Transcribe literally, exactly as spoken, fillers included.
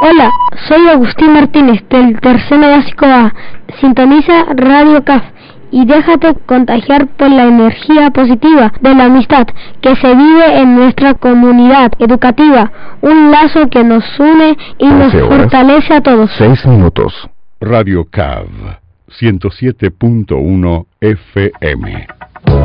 Hola, soy Agustín Martínez del Tercero Básico A. Sintoniza Radio C A F y déjate contagiar por la energía positiva de la amistad que se vive en nuestra comunidad educativa, un lazo que nos une y nos fortalece a todos. Seis minutos. Radio C A V ciento siete punto uno F M.